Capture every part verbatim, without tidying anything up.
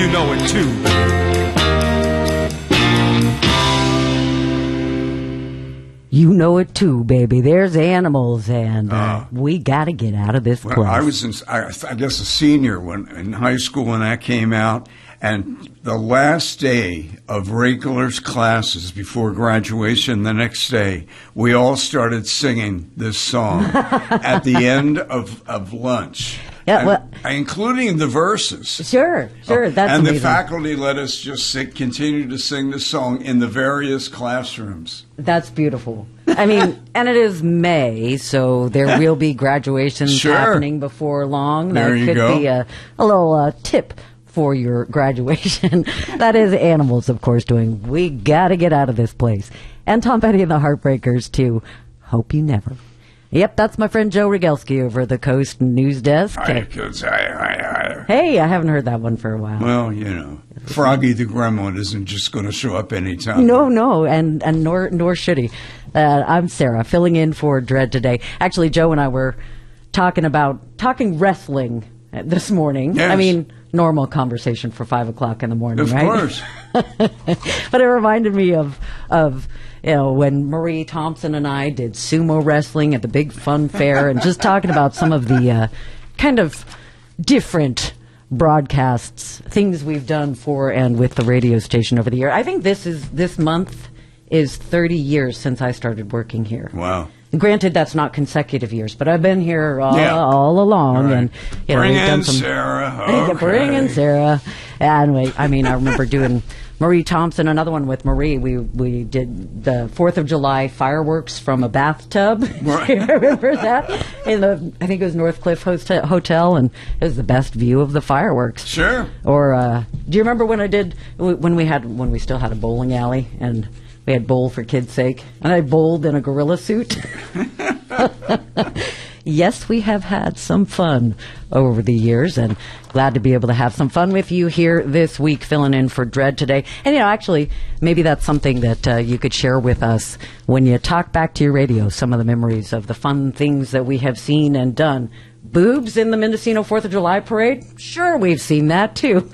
You know it too. You know it too, baby. There's Animals, and uh, uh, we got to get out of this well, place. I was, in, I, I guess, a senior when in high school when that came out, and the last day of regular classes before graduation, the next day, we all started singing this song at the end of, of lunch. Yeah, well, and, including the verses. Sure, sure. That's and amazing. The faculty let us just sing, continue to sing the song in the various classrooms. That's beautiful. I mean, and it is May, so there will be graduations sure. happening before long. There that you could go. be a, a little uh, tip for your graduation. That is Animals, of course, doing We Gotta Get Out of This Place. And Tom Petty and the Heartbreakers, too. Hope You Never. Yep, that's my friend Joe Rogalski over at the Coast News Desk. Hi, kids. Hi, hi, hi. Hey, I haven't heard that one for a while. Well, you know, Froggy the Gremlin isn't just going to show up anytime. No, no, and, and nor nor should he. Uh, I'm Sarah, filling in for Dread today. Actually, Joe and I were talking about, talking wrestling this morning. Yes. I mean, normal conversation for five o'clock in the morning, of right? Of course. But it reminded me of, of, you know, when Marie Thompson and I did sumo wrestling at the big fun fair and just talking about some of the uh, kind of different broadcasts, things we've done for and with the radio station over the year. I think this is, this month is thirty years since I started working here. Wow. Granted, that's not consecutive years, but I've been here all, yeah. all along. Right. And you know, bring we've in done some, Sarah. Okay. Bring in Sarah. And we, I mean, I remember doing Marie Thompson, another one with Marie. We we did the Fourth of July fireworks from a bathtub. Right. You remember that? In the, I think it was Northcliffe Hotel, Hotel, and it was the best view of the fireworks. Sure. Or uh, do you remember when I did when we had when we still had a bowling alley and we had bowl for kids' sake, and I bowled in a gorilla suit? Yes, we have had some fun over the years, and glad to be able to have some fun with you here this week, filling in for Dread today. And, you know, actually, maybe that's something that uh, you could share with us when you talk back to your radio, some of the memories of the fun things that we have seen and done. Boobs in the Mendocino Fourth of July parade? Sure, we've seen that too.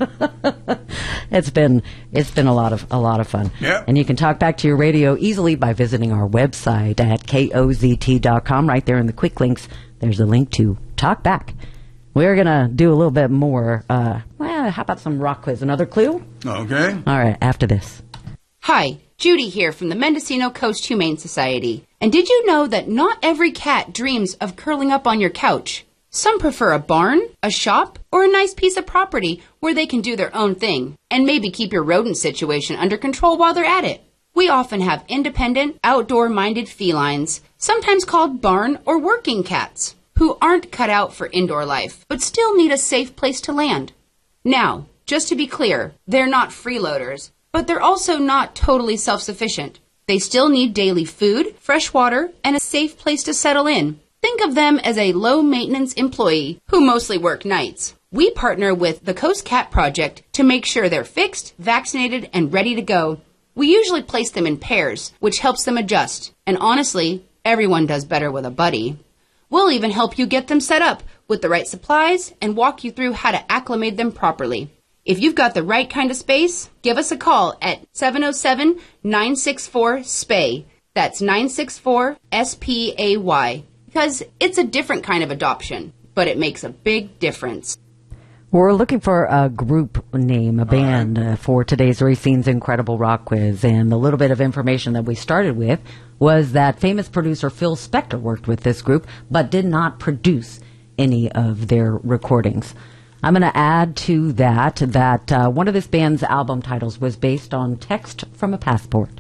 It's been it's been a lot of a lot of fun. Yep. And you can talk back to your radio easily by visiting our website at K O Z T dot com. Right there in the quick links, there's a link to Talk Back. We're gonna do a little bit more. Uh, well, how about some rock quiz? Another clue? Okay. All right. After this. Hi, Judy here from the Mendocino Coast Humane Society. And did you know that not every cat dreams of curling up on your couch? Some prefer a barn, a shop, or a nice piece of property where they can do their own thing and maybe keep your rodent situation under control while they're at it. We often have independent, outdoor-minded felines, sometimes called barn or working cats, who aren't cut out for indoor life, but still need a safe place to land. Now, just to be clear, they're not freeloaders, but they're also not totally self-sufficient. They still need daily food, fresh water, and a safe place to settle in. Think of them as a low-maintenance employee who mostly work nights. We partner with the Coast Cat Project to make sure they're fixed, vaccinated, and ready to go. We usually place them in pairs, which helps them adjust. And honestly, everyone does better with a buddy. We'll even help you get them set up with the right supplies and walk you through how to acclimate them properly. If you've got the right kind of space, give us a call at seven oh seven, nine six four, S P A Y. That's nine six four, S P A Y. Because it's a different kind of adoption, but it makes a big difference. We're looking for a group name, a band, uh, for today's Racine's Incredible Rock Quiz. And the little bit of information that we started with was that famous producer Phil Spector worked with this group, but did not produce any of their recordings. I'm going to add to that that uh, one of this band's album titles was based on text from a passport.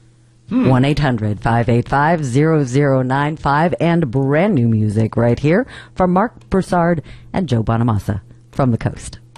one eight hundred, five eight five, zero zero nine five, and brand new music right here from Mark Broussard and Joe Bonamassa from the Coast.